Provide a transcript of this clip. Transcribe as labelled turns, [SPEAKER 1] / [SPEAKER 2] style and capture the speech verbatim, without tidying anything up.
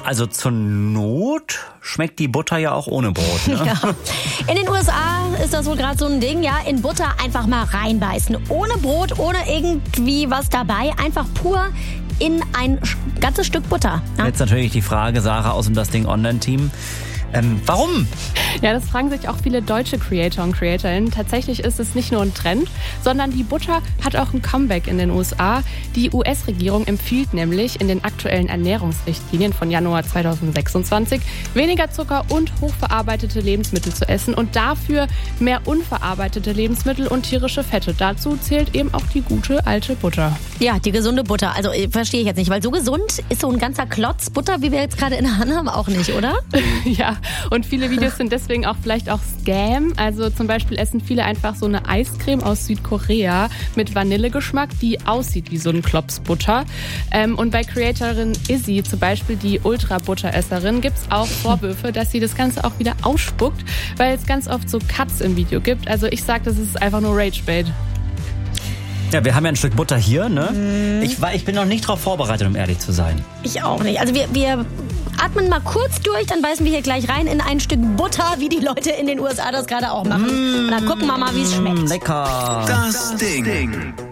[SPEAKER 1] Also zur Not schmeckt die Butter ja auch ohne Brot. Ne?
[SPEAKER 2] Ja. In den U S A ist das wohl gerade so ein Ding, ja, in Butter einfach mal reinbeißen. Ohne Brot, ohne irgendwie was dabei, einfach pur in ein ganzes Stück Butter. Ja?
[SPEAKER 1] Jetzt natürlich die Frage, Sarah aus dem Das Ding Online-Team. Ähm, warum?
[SPEAKER 3] Ja, das fragen sich auch viele deutsche Creator und Creatorinnen. Tatsächlich ist es nicht nur ein Trend, sondern die Butter hat auch ein Comeback in den U S A. Die U S-Regierung empfiehlt nämlich in den aktuellen Ernährungsrichtlinien von Januar zweitausendsechsundzwanzig weniger Zucker und hochverarbeitete Lebensmittel zu essen und dafür mehr unverarbeitete Lebensmittel und tierische Fette. Dazu zählt eben auch die gute alte Butter.
[SPEAKER 2] Ja, die gesunde Butter. Also verstehe ich jetzt nicht, weil so gesund ist so ein ganzer Klotz Butter, wie wir jetzt gerade in der Hand haben, auch nicht, oder?
[SPEAKER 3] Ja, und viele Videos sind deswegen auch vielleicht auch Scam. Also zum Beispiel essen viele einfach so eine Eiscreme aus Südkorea mit Vanillegeschmack, die aussieht wie so ein Klops Butter. Ähm, und bei Creatorin Izzy, zum Beispiel die Ultra-Butteresserin, gibt es auch Vorwürfe, dass sie das Ganze auch wieder ausspuckt, weil es ganz oft so Cuts im Video gibt. Also ich sag, das ist einfach nur Ragebait.
[SPEAKER 1] Ja, wir haben ja ein Stück Butter hier, ne? Mm. Ich, war, ich bin noch nicht darauf vorbereitet, um ehrlich zu sein.
[SPEAKER 2] Ich auch nicht. Also wir, wir atmen mal kurz durch, dann beißen wir hier gleich rein in ein Stück Butter, wie die Leute in den U S A das gerade auch machen. Mm. Und dann gucken wir mal, wie es schmeckt.
[SPEAKER 1] Lecker.
[SPEAKER 4] Das Ding.